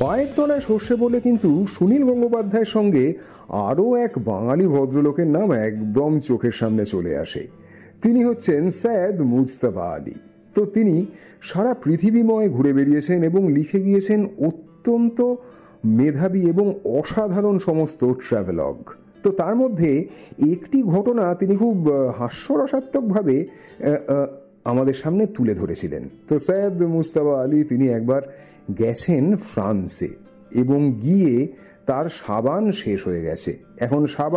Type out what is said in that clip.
পায়ের তলায় সর্ষে বলে কিন্তু সুনীল গঙ্গোপাধ্যায়ের সঙ্গে আরও এক বাঙালি ভদ্রলোকের নাম একদম চোখের সামনে চলে আসে। তিনি হচ্ছেন সৈয়দ মুজতবা আলী। তো তিনি সারা পৃথিবীময় ঘুরে বেরিয়েছেন এবং লিখে গিয়েছেন অত্যন্ত মেধাবী এবং অসাধারণ সমস্ত ট্রাভেলগ। তো তার মধ্যে একটি ঘটনা তিনি খুব হাস্যরসাত্মকভাবে আমাদের সামনে তুলে ধরেছিলেন। তো সৈয়দ মুজতবা আলী তিনি একবার গেছেন ফ্রান্সে এবং গিয়ে তার সাবান শেষ হয়ে গেছে। এখন সাবান